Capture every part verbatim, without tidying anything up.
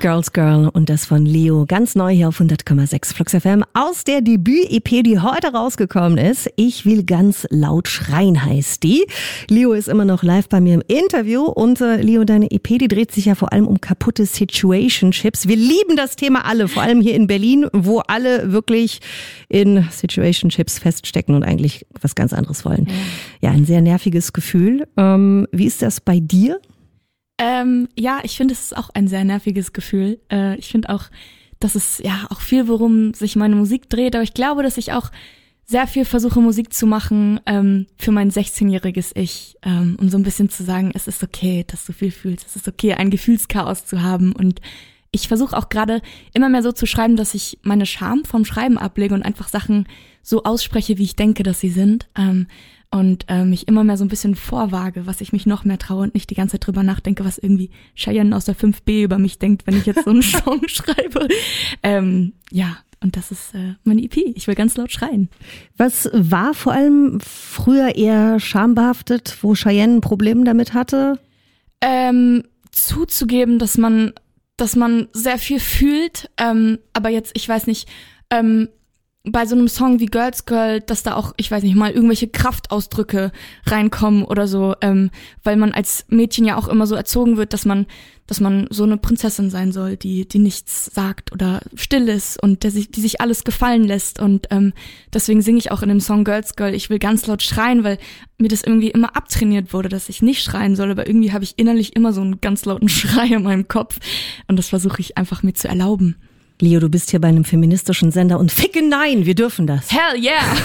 Girls Girl und das von Leo, ganz neu hier auf hundert Komma sechs Flux F M aus der Debüt-E P, die heute rausgekommen ist. Ich will ganz laut schreien, heißt die. Leo ist immer noch live bei mir im Interview und äh, Leo, deine E P, die dreht sich ja vor allem um kaputte Situationships. Wir lieben das Thema alle, vor allem hier in Berlin, wo alle wirklich in Situationships feststecken und eigentlich was ganz anderes wollen. Ja, ja, ein sehr nerviges Gefühl. Ähm, wie ist das bei dir? Ähm, ja, ich finde, es ist auch ein sehr nerviges Gefühl. Äh, ich finde auch, dass es ja auch viel, worum sich meine Musik dreht. Aber ich glaube, dass ich auch sehr viel versuche, Musik zu machen ähm, für mein sechzehnjähriges Ich, ähm, um so ein bisschen zu sagen, es ist okay, dass du viel fühlst. Es ist okay, ein Gefühlschaos zu haben. Und ich versuche auch gerade immer mehr so zu schreiben, dass ich meine Scham vom Schreiben ablege und einfach Sachen so ausspreche, wie ich denke, dass sie sind. Ähm, und äh, mich immer mehr so ein bisschen vorwage, was ich mich noch mehr traue und nicht die ganze Zeit drüber nachdenke, was irgendwie Cheyenne aus der fünf B über mich denkt, wenn ich jetzt so einen Song schreibe. Ähm, ja, und das ist äh, meine E P. Ich will ganz laut schreien. Was war vor allem früher eher schambehaftet, wo Cheyenne ein Problem damit hatte? Ähm, zuzugeben, dass man, dass man sehr viel fühlt, ähm, aber jetzt, ich weiß nicht, ähm, bei so einem Song wie Girls Girl, dass da auch, ich weiß nicht mal, irgendwelche Kraftausdrücke reinkommen oder so, ähm, weil man als Mädchen ja auch immer so erzogen wird, dass man, dass man so eine Prinzessin sein soll, die, die nichts sagt oder still ist und der sich, die sich alles gefallen lässt und ähm, deswegen singe ich auch in dem Song Girls Girl, ich will ganz laut schreien, weil mir das irgendwie immer abtrainiert wurde, dass ich nicht schreien soll, aber irgendwie habe ich innerlich immer so einen ganz lauten Schrei in meinem Kopf und das versuche ich einfach mir zu erlauben. Leo, du bist hier bei einem feministischen Sender und ficke nein, wir dürfen das. Hell yeah!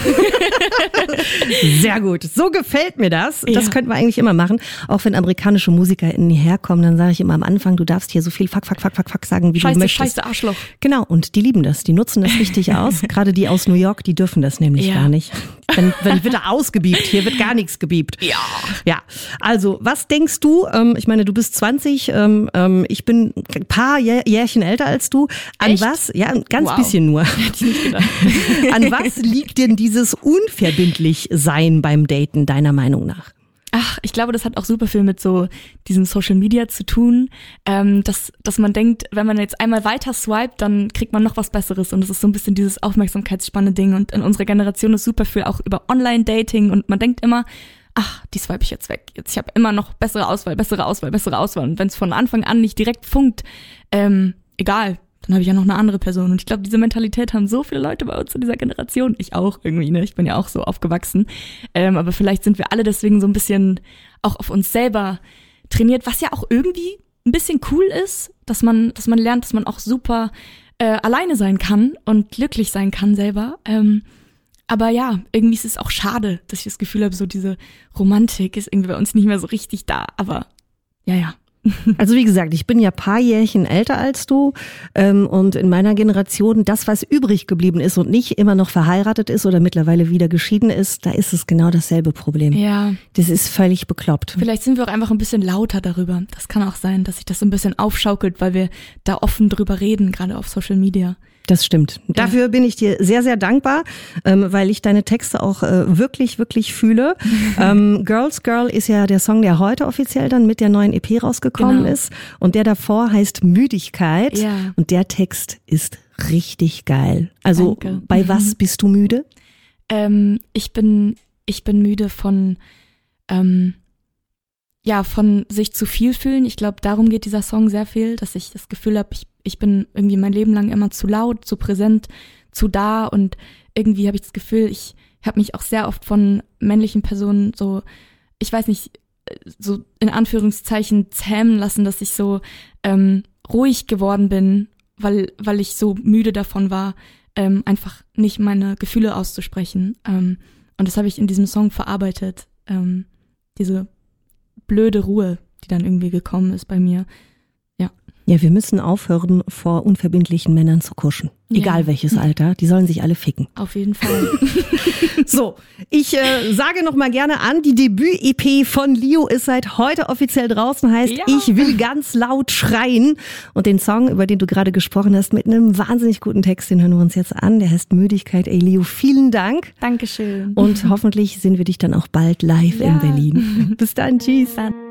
Sehr gut, so gefällt mir das. Das ja. könnten wir eigentlich immer machen. Auch wenn amerikanische MusikerInnen hierher kommen, dann sage ich immer am Anfang, du darfst hier so viel Fuck, Fuck, Fuck, Fuck, Fuck sagen, wie Scheiße, du möchtest. Scheiße, Arschloch. Genau, und die lieben das, die nutzen das richtig aus. Gerade die aus New York, die dürfen das nämlich ja. gar nicht. Wenn, wenn wird da ausgebiebt, hier wird gar nichts gebiebt. Ja. Ja, also was denkst du, ähm, ich meine, du bist zwanzig, ähm, ähm, ich bin ein paar Jähr, Jährchen älter als du. An Echt? was? Ja, ganz wow. bisschen nur. Hätte ich nicht gedacht. An was liegt denn dieses Unverbindlich-Sein beim Daten, deiner Meinung nach? Ach, ich glaube, das hat auch super viel mit so diesem Social Media zu tun, ähm, dass dass man denkt, wenn man jetzt einmal weiter swiped, dann kriegt man noch was Besseres und es ist so ein bisschen dieses Aufmerksamkeitsspanne-Ding und in unserer Generation ist super viel auch über Online-Dating und man denkt immer, ach, die swipe ich jetzt weg. Jetzt ich habe immer noch bessere Auswahl, bessere Auswahl, bessere Auswahl und wenn es von Anfang an nicht direkt funkt, ähm, egal, dann habe ich ja noch eine andere Person. Und ich glaube, diese Mentalität haben so viele Leute bei uns in dieser Generation. Ich auch irgendwie, ne? Ich bin ja auch so aufgewachsen. Ähm, aber vielleicht sind wir alle deswegen so ein bisschen auch auf uns selber trainiert, was ja auch irgendwie ein bisschen cool ist, dass man, dass man lernt, dass man auch super äh, alleine sein kann und glücklich sein kann selber. Ähm, aber ja, irgendwie ist es auch schade, dass ich das Gefühl habe, so diese Romantik ist irgendwie bei uns nicht mehr so richtig da. Aber ja, ja. Also wie gesagt, ich bin ja paar Jährchen älter als du ähm, und in meiner Generation, das, was übrig geblieben ist und nicht immer noch verheiratet ist oder mittlerweile wieder geschieden ist, da ist es genau dasselbe Problem. Ja. Das ist völlig bekloppt. Vielleicht sind wir auch einfach ein bisschen lauter darüber. Das kann auch sein, dass sich das so ein bisschen aufschaukelt, weil wir da offen drüber reden, gerade auf Social Media. Das stimmt. Ja. Dafür bin ich dir sehr, sehr dankbar, ähm, weil ich deine Texte auch äh, wirklich, wirklich fühle. ähm, Girls Girl ist ja der Song, der heute offiziell dann mit der neuen E P rausgekommen genau. ist. Und der davor heißt Müdigkeit. Ja. Und der Text ist richtig geil. Also Danke. bei Mhm. was bist du müde? Ähm, ich bin, ich bin müde von, ähm, ja, von sich zu viel fühlen. Ich glaube, darum geht dieser Song sehr viel, dass ich das Gefühl habe, ich, ich bin irgendwie mein Leben lang immer zu laut, zu präsent, zu da und irgendwie habe ich das Gefühl, ich habe mich auch sehr oft von männlichen Personen so, ich weiß nicht, so in Anführungszeichen zähmen lassen, dass ich so ähm, ruhig geworden bin, weil weil ich so müde davon war, ähm, einfach nicht meine Gefühle auszusprechen. Ähm, und das habe ich in diesem Song verarbeitet, ähm, diese blöde Ruhe, die dann irgendwie gekommen ist bei mir. Ja. Ja, wir müssen aufhören, vor unverbindlichen Männern zu kuschen. Egal ja. welches Alter, die sollen sich alle ficken. Auf jeden Fall. So, ich äh, sage noch mal gerne an, die Debüt-E P von Leo ist seit heute offiziell draußen, heißt ja. Ich will ganz laut schreien. Und den Song, über den du gerade gesprochen hast, mit einem wahnsinnig guten Text, den hören wir uns jetzt an. Der heißt Müdigkeit. Ey Leo, vielen Dank. Dankeschön. Und hoffentlich sehen wir dich dann auch bald live ja. in Berlin. Bis dann, tschüss. Dann.